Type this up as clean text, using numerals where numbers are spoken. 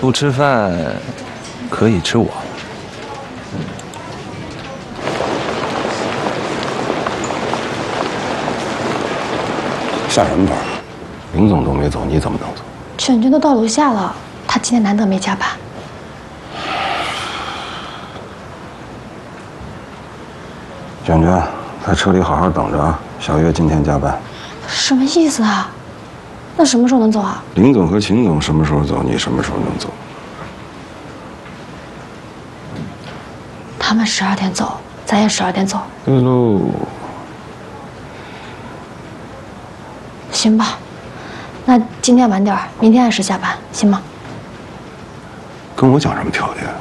不吃饭可以吃我。 下什么班？林总都没走，你怎么能走？ 卷卷都到楼下了，他今天难得没加班。 卷卷，在车里好好等着啊！小月今天加班。 什么意思啊？那什么时候能走啊？ 林总和秦总什么时候走，你什么时候能走？ 他们12点走，咱也12点走。 对喽。 行吧，那今天晚点儿，明天按时下班，行吗？ 跟我讲什么条件？